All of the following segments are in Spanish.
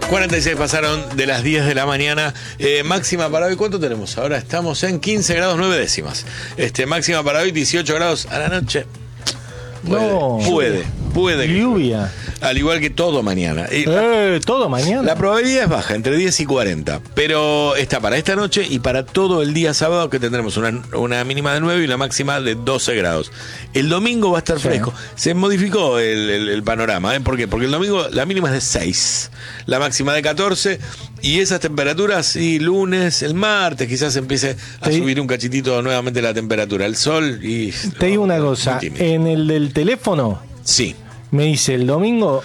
46 pasaron de las 10 de la mañana. Máxima para hoy, ¿cuánto tenemos? Ahora estamos en 15 grados 9 décimas. Máxima para hoy, 18 grados a la noche. Puede. Lluvia. Al igual que todo mañana. ¿Todo mañana? La probabilidad es baja, entre 10 y 40. Pero está para esta noche y para todo el día sábado, que tendremos una mínima de 9 y una máxima de 12 grados. El domingo va a estar fresco. Se modificó el panorama. ¿Por qué? Porque el domingo la mínima es de 6, la máxima de 14. Y esas temperaturas, y lunes, el martes, quizás empiece a subir un cachitito nuevamente la temperatura. El sol y... Te digo una cosa, en el del teléfono... Sí. Me dice el domingo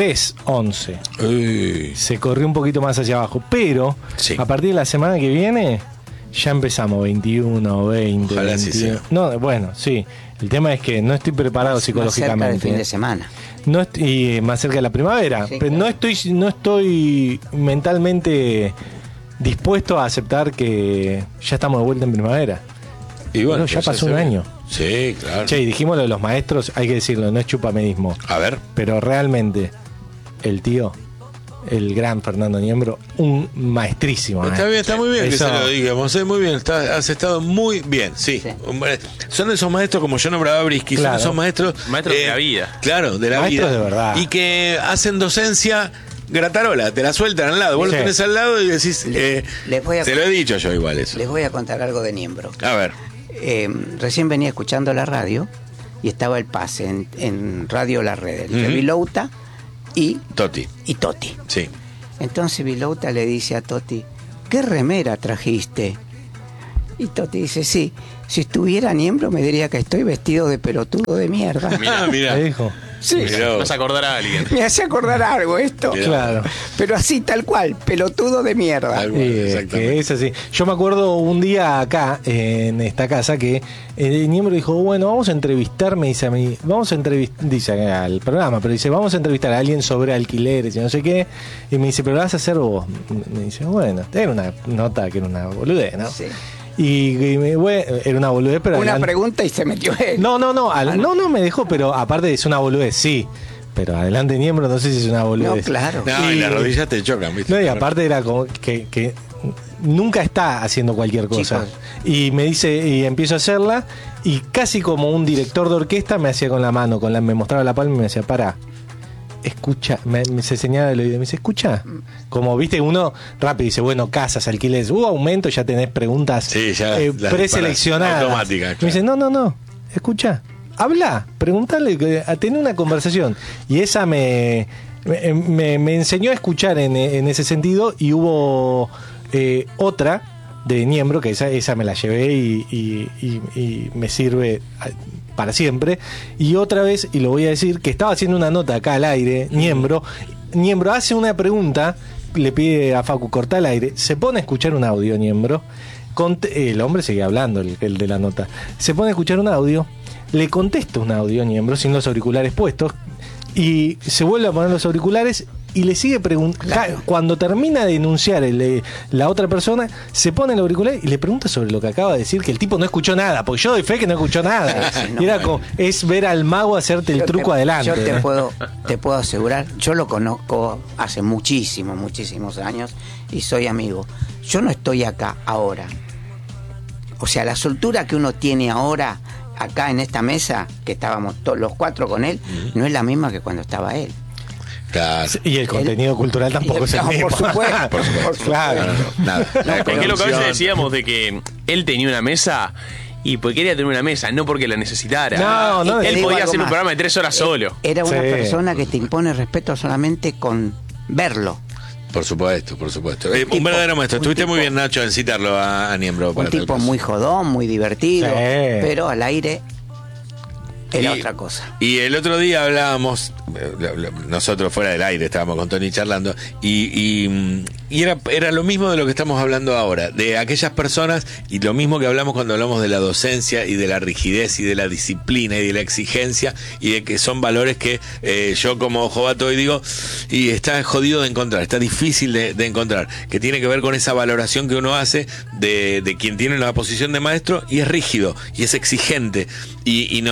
3:11. Se corrió un poquito más hacia abajo, pero a partir de la semana que viene ya empezamos 21, 20. Ojalá 21. Sí sea. No, bueno, sí. El tema es que no estoy preparado psicológicamente. Más cerca del fin de semana. No y más cerca de la primavera, sí, pero claro. no estoy mentalmente dispuesto a aceptar que ya estamos de vuelta en primavera. Y bueno, ya pasó un año. Sí, claro. Che, y dijimos lo de los maestros, hay que decirlo, no es chupamedismo. A ver. Pero realmente, el tío, el gran Fernando Niembro, un maestrísimo. Está bien, está muy bien Eso... que se lo digamos, muy bien, has estado muy bien, sí. Son de esos maestros, como yo nombraba a Brisky, claro. son de esos maestros de la vida. Claro, de la maestros vida. De verdad. Y que hacen docencia gratarola, te la sueltan al lado, vos lo tenés al lado y decís, se lo he dicho yo igual eso. Les voy a contar algo de Niembro. A ver. Recién venía escuchando la radio y estaba el pase en Radio La Red entre Vilouta y Toti. Sí. Entonces Vilouta le dice a Toti, ¿qué remera trajiste? Y Toti dice, sí, si estuviera Niembro me diría que estoy vestido de pelotudo de mierda. Mira. ¿Qué dijo? Sí. Vas a acordar a alguien. Me hace acordar algo esto. Claro. Pero así tal cual, pelotudo de mierda. Que es así. Yo me acuerdo un día acá, en esta casa, que el Niembro dijo, bueno, vamos a entrevistar, me dice a mí, dice al programa, pero dice, vamos a entrevistar a alguien sobre alquileres y no sé qué, y me dice, pero lo vas a hacer vos. Me dice, bueno, era una nota que era una boludez, ¿no? Sí. Era una boludez, pero... Una pregunta y se metió él. No, me dejó, pero aparte es una boludez, sí. Pero adelante Niembro, no sé si es una boludez. No, claro. No, y las rodillas te chocan, ¿viste? No, y aparte era como que nunca está haciendo cualquier cosa. Chicos. Y me dice, y empiezo a hacerla, y casi como un director de orquesta me hacía con la mano, me mostraba la palma y me decía, pará. Escucha, se señala el oído, me dice, escucha. Como viste, uno rápido dice, bueno, casas, alquileres, aumento, ya tenés preguntas preseleccionadas. Automáticas. Claro. Me dice, no, escucha, habla, preguntale, a tener una conversación. Y esa me enseñó a escuchar en ese sentido, y hubo otra de Niembro, que esa me la llevé y me sirve para siempre. Y otra vez, y lo voy a decir, que estaba haciendo una nota acá al aire, Niembro hace una pregunta, le pide a Facu cortar el aire, se pone a escuchar un audio, Niembro, el hombre sigue hablando, el de la nota, se pone a escuchar un audio, le contesta un audio, Niembro, sin los auriculares puestos, y se vuelve a poner los auriculares y le sigue preguntando. Claro. Cuando termina de enunciar la otra persona, se pone el auricular y le pregunta sobre lo que acaba de decir, que el tipo no escuchó nada, porque yo doy fe que no escuchó nada. No, era como, es ver al mago hacerte el truco adelante. Yo te puedo asegurar, yo lo conozco hace muchísimos años y soy amigo. Yo no estoy acá ahora. O sea, la soltura que uno tiene ahora acá en esta mesa, que estábamos los cuatro con él, no es la misma que cuando estaba él. Claro. Y el contenido cultural tampoco es el mismo. Por supuesto. Claro. Nada. Porque lo que a veces decíamos de que él tenía una mesa y porque quería tener una mesa, no porque la necesitara. No, él podía hacer un programa de 3 horas solo. Era una persona que te impone respeto solamente con verlo. Por supuesto. Un verdadero maestro. Estuviste muy bien, Nacho, en citarlo a Niembro. Un tipo muy jodón, muy divertido, pero al aire era otra cosa. Y el otro día hablábamos, nosotros fuera del aire estábamos con Tony charlando, y era lo mismo de lo que estamos hablando ahora, de aquellas personas, y lo mismo que hablamos cuando hablamos de la docencia y de la rigidez y de la disciplina y de la exigencia, y de que son valores que yo como jovato hoy digo, y está jodido de encontrar, está difícil de encontrar, que tiene que ver con esa valoración que uno hace de quien tiene la posición de maestro y es rígido y es exigente y nos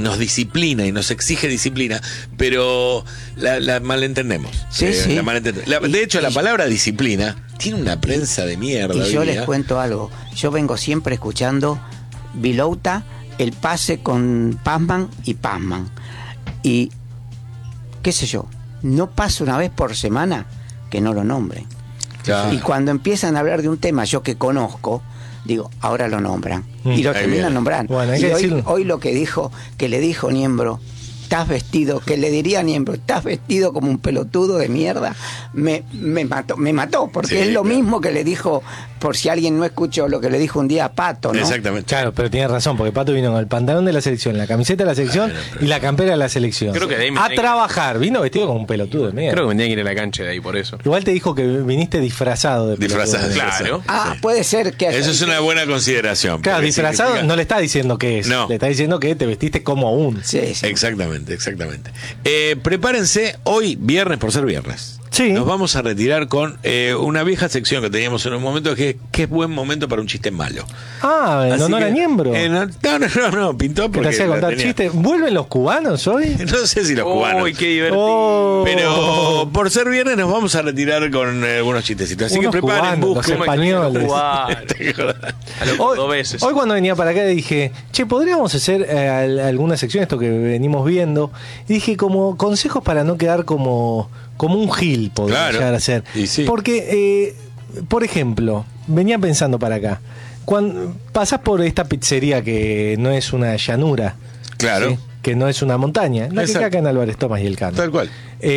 nos disciplina y nos exige disciplina, pero la malentendemos. Sí. La malentendemos. De hecho, la palabra disciplina tiene una prensa de mierda. Y hoy yo día. les cuento algo. Yo vengo siempre escuchando Vilouta, el pase con Pazman y Pazman. Y, qué sé yo, no pasa una vez por semana que no lo nombren. Claro. Y cuando empiezan a hablar de un tema yo que conozco, digo, ahora lo nombran. Y lo Ahí terminan viene. nombrando. Bueno, hay y que hoy, decirlo. hoy lo que le dijo Niembro, estás vestido, que le diría a Niembro, estás vestido como un pelotudo de mierda, me mató, porque Sí, es lo claro. mismo que le dijo, por si alguien no escuchó lo que le dijo un día a Pato, ¿no? Exactamente. Claro, pero tienes razón, porque Pato vino con el pantalón de la selección, la camiseta de la selección y la campera de la selección. Creo que de ahí me a tenía que- trabajar, vino vestido como un pelotudo de mierda. Creo que me tenía que ir a la cancha de ahí por eso. Igual te dijo que viniste disfrazado de pelotudo. Disfrazado. Claro. Ah, puede ser que... Eso es una buena consideración. Claro, porque disfrazado significa- no le está diciendo que es, No. le está diciendo que te vestiste como un. Sí. Exactamente. Prepárense, hoy viernes, por ser viernes. Sí. Nos vamos a retirar con una vieja sección que teníamos en un momento que es buen momento para un chiste malo. Ah, en Así honor a que- Niembro. No, pintó Que te porque hacía la contar tenía. chistes. ¿Vuelven los cubanos hoy? No sé si los cubanos. Uy, qué divertido. Oh. Pero por ser viernes nos vamos a retirar con algunos chistecitos. Así Unos que preparen, cubanos, los busquen. españoles. A los Hoy, 2 veces. hoy cuando venía para acá dije, che, podríamos hacer alguna sección, esto que venimos viendo. Y dije, como consejos para no quedar como un gil, podría Claro. llegar a ser. Y sí. Porque, por ejemplo, venía pensando para acá. Cuando pasás por esta pizzería que no es una llanura, Claro. ¿sí? Que no es una montaña, la que Exacto. queda acá en Álvarez Tomás y el Cano. Tal cual.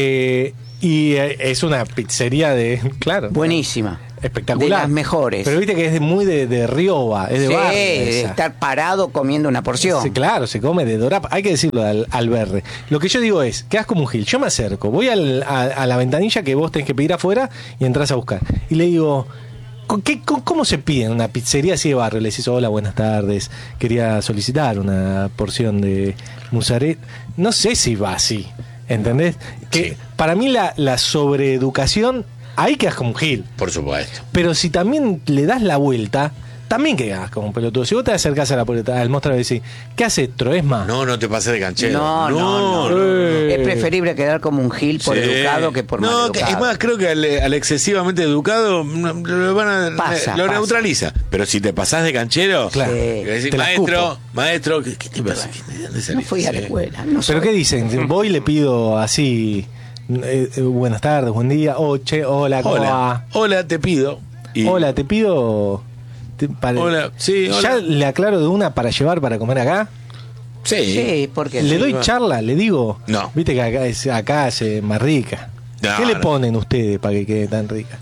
Es una pizzería de, claro, Buenísima. espectacular. De las mejores. Pero viste que es muy de Rioba, es de Sí, barrio. de esa. estar parado comiendo una porción. Sí, claro, se come de dorapa. Hay que decirlo al berre. Lo que yo digo es, quedás como un gil. Yo me acerco, voy a la ventanilla que vos tenés que pedir afuera y entras a buscar. Y le digo, ¿cómo se pide en una pizzería así de barrio? Le decís, hola, buenas tardes. Quería solicitar una porción de mozzarella. No sé si va así, ¿entendés? Que Sí. para mí la sobreeducación, ahí quedas como un gil. Por supuesto. Pero si también le das la vuelta, también quedas como un pelotudo. Si vos te acercás a la puerta al mostrador y decís, ¿qué hace Troesma? No te pases de canchero. No. Es preferible quedar como un gil por Sí. educado que por No, maleducado. es más, creo que al excesivamente educado Pasa. neutraliza. Pero si te pasás de canchero, Claro. Sí. decís, Te la maestro, ¿qué te pasa? ¿De dónde No salís? fui a la Sí. escuela. No ¿Pero soy- qué dicen? Voy y le pido así, buenas tardes, buen día, hola, ¿cómo va? Hola, te pido. Y- Hola, te pido... Hola, sí, hola. ¿Ya le aclaro de una para llevar para comer acá? Sí. Sí, porque Le sí. doy charla, le digo. No. Viste que acá es más rica. No, ¿Qué le no. ponen ustedes para que quede tan rica?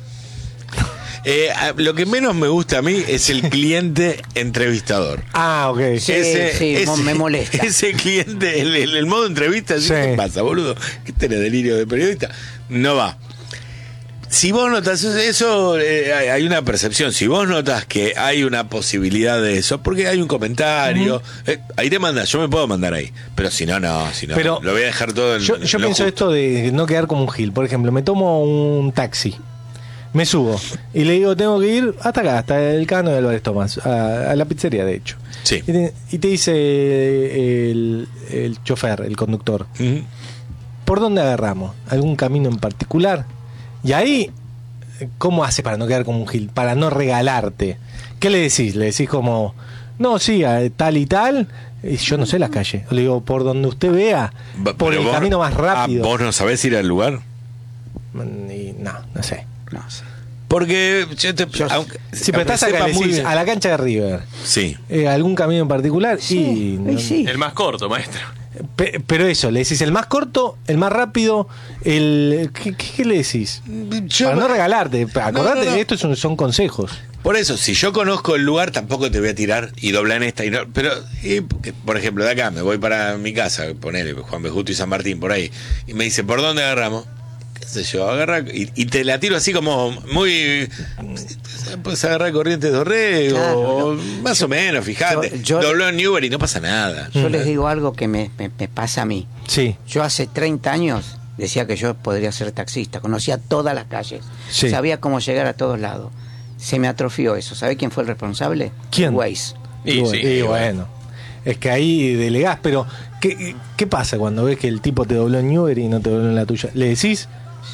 Lo que menos me gusta a mí es el cliente entrevistador. Ah, ok. Sí, me molesta. Ese cliente, el modo entrevista, Sí. ¿qué pasa, boludo? ¿Qué tenés, delirio de periodista? No va. Si vos notas eso, hay una percepción. Si vos notas que hay una posibilidad de eso, porque hay un comentario, ahí te mandas, yo me puedo mandar ahí. Pero si no, Pero lo voy a dejar todo en Yo lo pienso justo. esto de no quedar como un gil. Por ejemplo, me tomo un taxi, me subo y le digo, tengo que ir hasta acá, hasta el Cano de Álvarez Tomás, a la pizzería, de hecho. Sí. Y te dice el chofer, el conductor, Ujú. ¿por dónde agarramos? ¿Algún camino en particular? Y ahí, ¿cómo hace para no quedar como un gil? Para no regalarte. ¿Qué le decís? Le decís como, no, sí, a tal y tal. Y yo no sé las calles. Le digo, por donde usted vea, por Pero el vos- camino más rápido. ¿Vos no sabés ir al lugar? Y no sé. No sé. Porque Si pero estás acá, le decís, a la cancha de River, Sí. ¿algún camino en particular? Sí, y, sí. El más corto, maestro. Pero eso, le decís el más corto, el más rápido, ¿qué le decís? Para no regalarte, acordate, no. estos son consejos. Por eso, si yo conozco el lugar, tampoco te voy a tirar y doblar en esta. Pero, por ejemplo, de acá me voy para mi casa, ponele Juan B. Justo y San Martín, por ahí, y me dice, ¿por dónde agarramos? ¿Qué sé yo? Agarra y te la tiro así como muy. Puedes agarrar Corrientes de Orrego, Claro, más o menos, fíjate. Yo- Dobló en Newbery y no pasa nada. Yo les digo algo que me pasa a mí. Sí. Yo hace 30 años decía que yo podría ser taxista, conocía todas las calles, Sí. sabía cómo llegar a todos lados. Se me atrofió eso. ¿Sabe quién fue el responsable? ¿Quién? Waze. Y sí. Bueno. es que ahí delegás, pero ¿qué pasa cuando ves que el tipo te dobló en Uber y no te dobló en la tuya? ¿Le decís?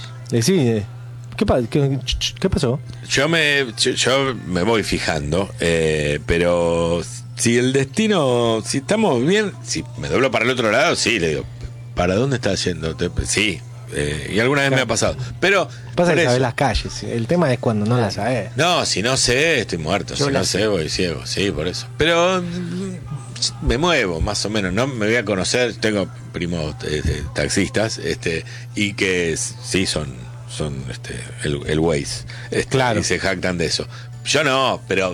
¿Qué pasó? Yo me voy fijando, pero si el destino, si estamos bien, si me doblo para el otro lado, sí, le digo, ¿para dónde estás yendo? Sí, y alguna vez me ha pasado. Pero pasa que eso, sabés las calles, el tema es cuando no las sabés. No, si no sé, estoy muerto. Si no sé, voy ciego, sí, por eso. Pero me muevo, más o menos, no me voy a conocer, tengo primos taxistas, y que sí son el Waze, claro. Y se jactan de eso. Yo no, pero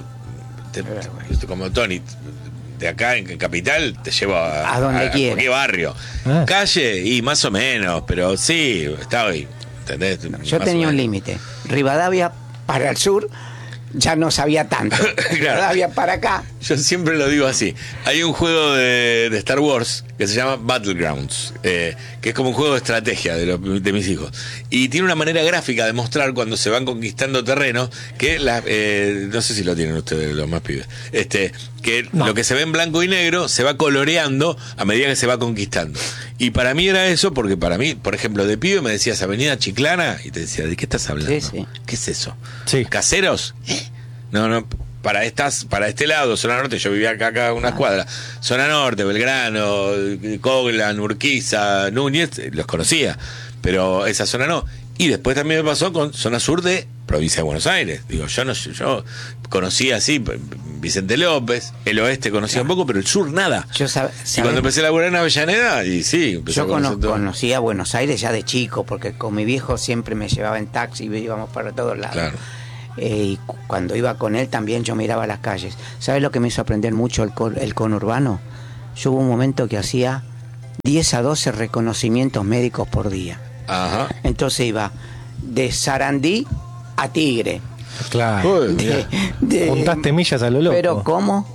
como Tony, de acá en Capital te llevo a donde quiera, cualquier barrio, calle y más o menos, pero sí, está hoy, ¿entendés? No, yo tenía un límite. Rivadavia para el sur ya no sabía tanto. Claro. Rivadavia para acá. Yo siempre lo digo así. Hay un juego de Star Wars que se llama Battlegrounds, que es como un juego de estrategia de mis hijos. Y tiene una manera gráfica de mostrar cuando se van conquistando terrenos que no sé si lo tienen ustedes, los más pibes. Que no. Lo que se ve en blanco y negro se va coloreando a medida que se va conquistando. Y para mí era eso, porque para mí, por ejemplo, de pibe me decías Avenida Chiclana y te decía, ¿de qué estás hablando? Sí. ¿Qué es eso? Sí. ¿Caseros? No, para este lado, zona norte, yo vivía acá unas cuadras, zona norte, Belgrano, Coglan, Urquiza, Núñez, los conocía, pero esa zona no. Y después también me pasó con zona sur de provincia de Buenos Aires. Digo, yo conocía así Vicente López, el oeste conocía un poco, pero el sur nada. Y cuando empecé a laburar en Avellaneda, y sí, yo conocía Buenos Aires ya de chico, porque con mi viejo siempre me llevaba en taxi y íbamos para todos lados. Claro. Y cuando iba con él también yo miraba las calles. ¿Sabes lo que me hizo aprender mucho el conurbano? Yo hubo un momento que hacía 10 a 12 reconocimientos médicos por día. Ajá. Entonces iba de Sarandí a Tigre. Claro. Contaste millas a lo loco. Pero ¿cómo?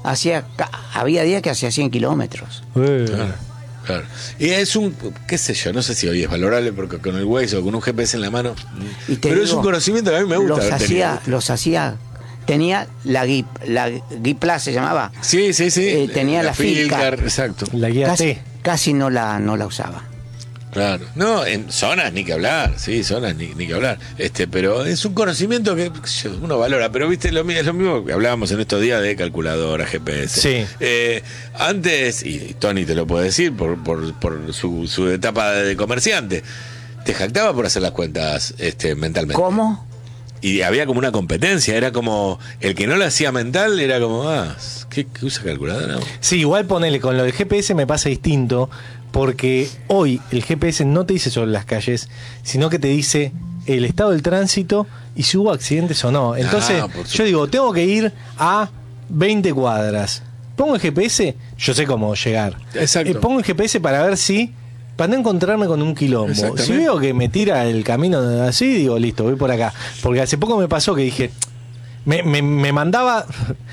Había días que hacía 100 kilómetros. Claro. Y es qué sé yo, no sé si hoy es valorable porque con el Waze o con un GPS en la mano, pero digo, es un conocimiento que a mí me gusta. Los hacía, tenía la Guía Plus se llamaba. Sí. Tenía la Filcar, exacto. La guía T. Casi no la usaba. Claro. No, en zonas ni que hablar, sí, zonas ni que hablar. Pero es un conocimiento que uno valora, pero viste, es lo mismo que hablábamos en estos días de calculadora, GPS. Sí. Antes, y Tony te lo puede decir por su etapa de comerciante, te jactaba por hacer las cuentas mentalmente. ¿Cómo? Y había como una competencia, era como el que no lo hacía mental, era como, ¿qué usa calculadora? Sí, igual ponele, con lo del GPS me pasa distinto, porque hoy el GPS no te dice sobre las calles, sino que te dice el estado del tránsito y si hubo accidentes o no. Entonces, yo digo, tengo que ir a 20 cuadras. Pongo el GPS, yo sé cómo llegar. Exacto. Pongo el GPS para ver para no encontrarme con un quilombo. Si veo que me tira el camino así, digo, listo, voy por acá. Porque hace poco me pasó que dije, me mandaba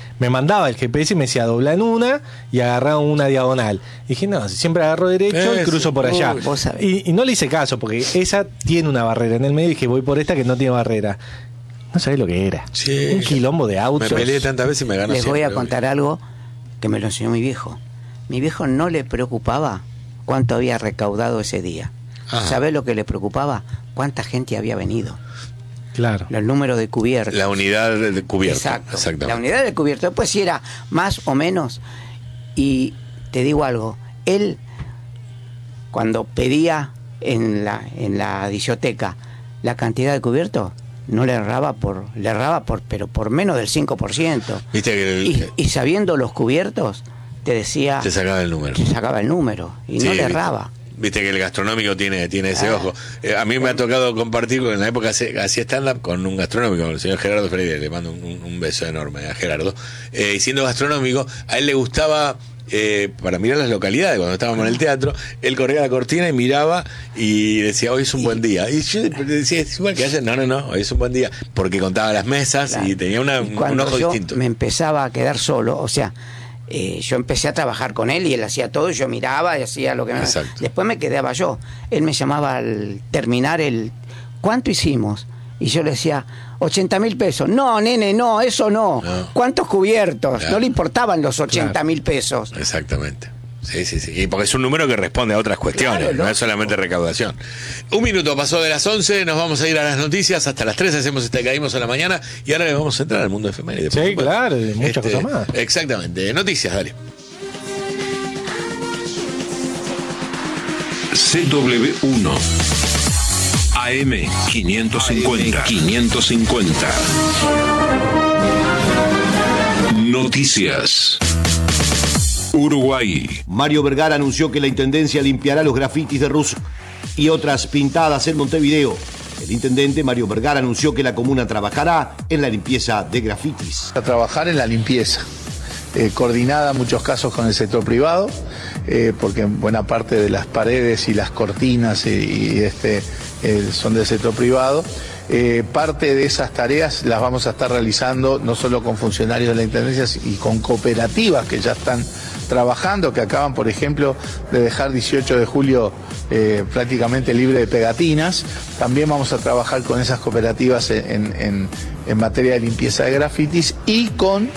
el GPS y me decía dobla en una y agarraba una diagonal. Y dije, no, siempre agarro derecho y cruzo por allá. Y no le hice caso, porque esa tiene una barrera en el medio y dije, voy por esta que no tiene barrera. No sabés lo que era. Sí, un quilombo de autos. Me peleé tantas veces y me ganó. Les voy a contar algo que me lo enseñó mi viejo. Mi viejo no le preocupaba cuánto había recaudado ese día. ¿Sabés lo que le preocupaba? Cuánta gente había venido. Claro. El número de cubiertos. La unidad de cubierto. Exacto. La unidad de cubierto. Después si era más o menos. Y te digo algo. Él, cuando pedía en la discoteca la cantidad de cubiertos, no le erraba pero por menos del 5%. ¿Viste que y sabiendo los cubiertos, te decía... Te sacaba el número. Y no le erraba. Viste que el gastronómico tiene ese ojo. A mí me ha tocado compartir, en la época hacía stand-up con un gastronómico, con el señor Gerardo Freire, le mando un beso enorme a Gerardo. Y siendo gastronómico, a él le gustaba, para mirar las localidades, cuando estábamos en el teatro, él corría la cortina y miraba y decía, hoy es un buen día. Y yo decía, es igual que ayer, no, hoy es un buen día, porque contaba las mesas y tenía un ojo distinto. Me empezaba a quedar solo, o sea... yo empecé a trabajar con él y él hacía todo y yo miraba y hacía lo que me... Después me quedaba yo. Él me llamaba al terminar ¿cuánto hicimos? Y yo le decía, 80.000 pesos. No, nene, no, eso no. ¿Cuántos cubiertos? Claro. No le importaban los 80.000 pesos. Exactamente. Sí. Y porque es un número que responde a otras cuestiones, Claro, no es solamente recaudación. Un minuto pasó de las 11, nos vamos a ir a las noticias, hasta las 3 hacemos caímos a la mañana y ahora le vamos a entrar al mundo efeméride. Sí, claro, y muchas cosas más. Exactamente. Noticias, dale. CW1 AM 550. Noticias. Uruguay. Mario Vergara anunció que la Intendencia limpiará los grafitis de Rus y otras pintadas en Montevideo. El intendente Mario Vergara anunció que la comuna trabajará en la limpieza de grafitis. A trabajar en la limpieza, coordinada en muchos casos con el sector privado, porque buena parte de las paredes y las cortinas son del sector privado. Parte de esas tareas las vamos a estar realizando no solo con funcionarios de la Intendencia y con cooperativas que ya están trabajando, que acaban, por ejemplo, de dejar 18 de julio prácticamente libre de pegatinas. También vamos a trabajar con esas cooperativas en materia de limpieza de grafitis y con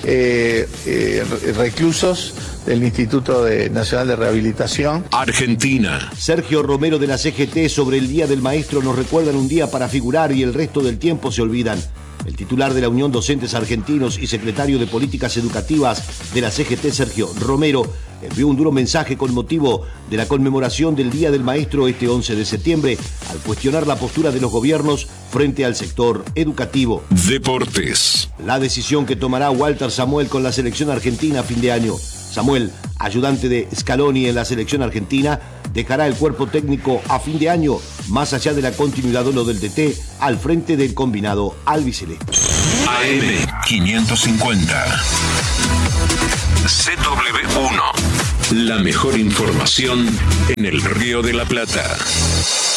reclusos del Instituto Nacional de Rehabilitación. Argentina. Sergio Romero de la CGT sobre el Día del Maestro nos recuerdan un día para figurar y el resto del tiempo se olvidan. El titular de la Unión Docentes Argentinos y secretario de Políticas Educativas de la CGT, Sergio Romero, envió un duro mensaje con motivo de la conmemoración del Día del Maestro este 11 de septiembre, al cuestionar la postura de los gobiernos frente al sector educativo. Deportes. La decisión que tomará Walter Samuel con la selección argentina a fin de año. Samuel, ayudante de Scaloni en la selección argentina, dejará el cuerpo técnico a fin de año, más allá de la continuidad o no del DT, al frente del combinado albiceleste. AM 550. CW1. La mejor información en el Río de la Plata.